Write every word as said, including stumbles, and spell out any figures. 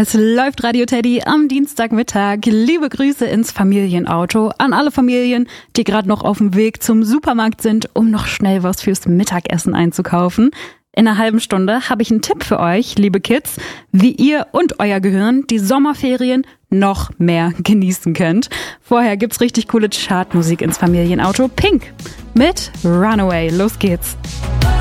Es läuft Radio Teddy am Dienstagmittag. Liebe Grüße ins Familienauto an alle Familien, die gerade noch auf dem Weg zum Supermarkt sind, um noch schnell was fürs Mittagessen einzukaufen. In einer halben Stunde habe ich einen Tipp für euch, liebe Kids, wie ihr und euer Gehirn die Sommerferien noch mehr genießen könnt. Vorher gibt's richtig coole Chartmusik ins Familienauto. Pink mit Runaway. Los geht's.